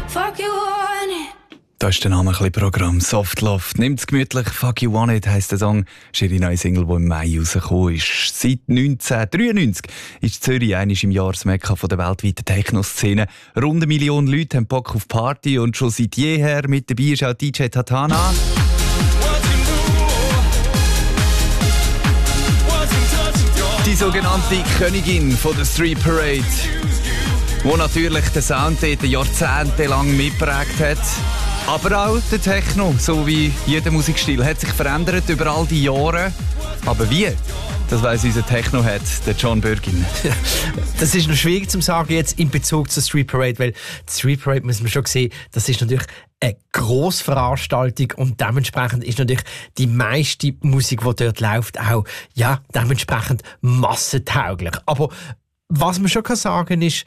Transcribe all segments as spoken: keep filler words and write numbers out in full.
Fuck you want it. Da ist der Name ein bisschen Programm. Soft Love. Nimmt's gemütlich. Fuck You Want It heisst der Song. Das ist ihre neue Single, die im Mai rausgekommen ist. Seit neunzehnhundertdreiundneunzig ist Zürich einiges im Jahr das Mekka von der weltweiten Techno-Szene. Rund eine Million Leute haben Bock auf Party und schon seit jeher mit dabei ist auch D J Tatana. Die sogenannte Königin von der Street Parade, die natürlich den Sound dort jahrzehntelang mitgeprägt hat. Aber auch der Techno, so wie jeder Musikstil, hat sich verändert über all die Jahre. Aber wie? Das weiss unser Techno-Head, der John Bürgin. Das ist noch schwierig zu sagen jetzt in Bezug zur Street Parade, weil die Street Parade, muss man schon sehen, das ist natürlich eine Grossveranstaltung und dementsprechend ist natürlich die meiste Musik, die dort läuft, auch ja, dementsprechend massentauglich. Aber was man schon sagen kann, ist,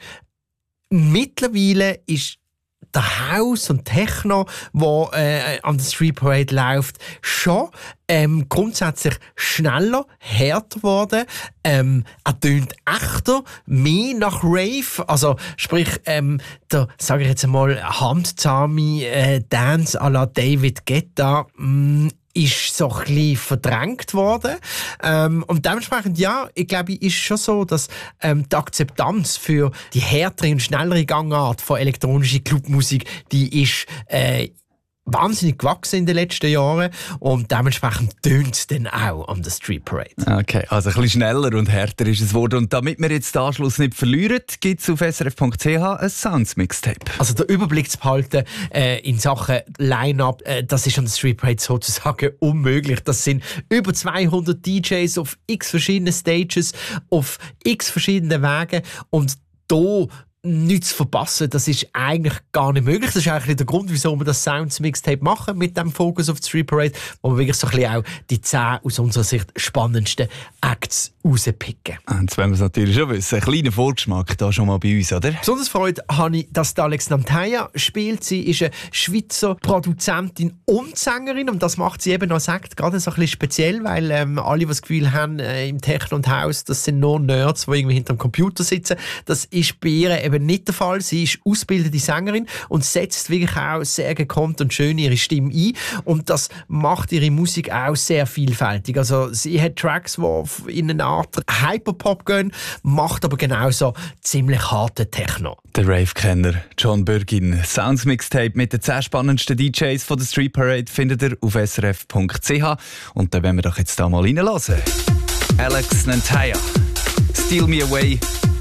mittlerweile ist der House und Techno, wo äh, an der Street Parade läuft, schon ähm, grundsätzlich schneller, härter geworden. Ähm, er tönt echter, mehr nach Rave. Also sprich, ähm, der, sage ich jetzt einmal, handzahme äh, Dance à la David Guetta mh, ist so ein bisschen verdrängt worden. Ähm, und dementsprechend, ja, ich glaube, ist schon so, dass ähm, die Akzeptanz für die härtere und schnellere Gangart von elektronischer Clubmusik, die ist äh, wahnsinnig gewachsen in den letzten Jahren und dementsprechend tönt es dann auch an der Street Parade. Okay, also ein bisschen schneller und härter ist es geworden. Und damit wir jetzt den Anschluss nicht verlieren, gibt es auf s r f punkt c h ein Sounds-Mixtape. Also der Überblick zu behalten äh, in Sachen Line-Up, äh, das ist an der Street Parade sozusagen unmöglich. Das sind über zweihundert D Js auf x verschiedenen Stages, auf x verschiedenen Wegen und da nichts zu verpassen, das ist eigentlich gar nicht möglich. Das ist eigentlich der Grund, wieso wir das Sounds-Mixtape machen mit dem Fokus auf die Street Parade, wo wir wirklich so ein bisschen auch die zehn aus unserer Sicht spannendsten Acts rauspicken. Und das wollen wir es natürlich schon wissen. Ein kleiner Vorgeschmack da schon mal bei uns, oder? Besonders Freude habe ich, dass Alex Nantaya spielt. Sie ist eine Schweizer Produzentin und Sängerin und das macht sie eben noch, sagt, gerade so ein bisschen speziell, weil ähm, alle, die das Gefühl haben, äh, im Techno und House, das sind nur Nerds, die irgendwie hinter dem Computer sitzen. Das ist bei ihr eben nicht der Fall. Sie ist ausgebildete Sängerin und setzt wirklich auch sehr gekonnt und schön ihre Stimme ein. Und das macht ihre Musik auch sehr vielfältig. Also sie hat Tracks, die in eine Art Hyperpop gehen, macht aber genauso ziemlich harte Techno. Der Rave-Kenner John Bürgin. Sounds Mixtape mit den zehn spannendsten D Js von der Street Parade findet ihr auf s r f punkt c h. Und da wollen wir doch jetzt da mal reinlassen. Alex Nantaya, Steal Me Away.